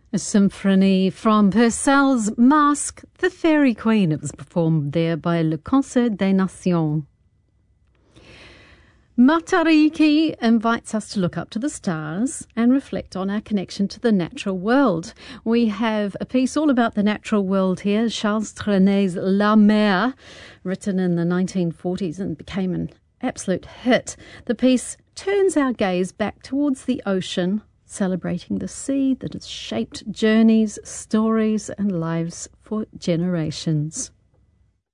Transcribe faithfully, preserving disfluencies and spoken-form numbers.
A symphony from Purcell's Masque, The Fairy Queen. It was performed there by Le Concert des Nations. Matariki invites us to look up to the stars and reflect on our connection to the natural world. We have a piece all about the natural world here, Charles Trenet's La Mer, written in the nineteen forties and became an absolute hit. The piece turns our gaze back towards the ocean, celebrating the sea that has shaped journeys, stories, and lives for generations.